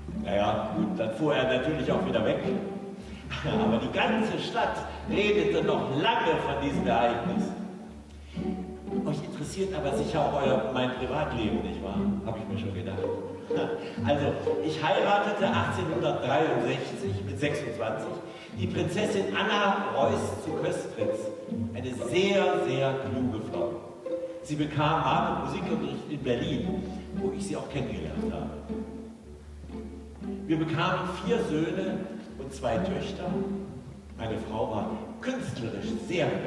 Naja, gut, dann fuhr er natürlich auch wieder weg. Aber die ganze Stadt redete noch lange von diesem Ereignis. Euch interessiert aber sicher auch mein Privatleben, nicht wahr? Habe ich mir schon gedacht. Also, ich heiratete 1863 mit 26 die Prinzessin Anna Reuß zu Köstritz. Eine sehr, sehr kluge Frau. Sie bekam Mark- und Musikunterricht in Berlin, wo ich sie auch kennengelernt habe. Wir bekamen 4 Söhne und 2 Töchter. Meine Frau war künstlerisch sehr begabt.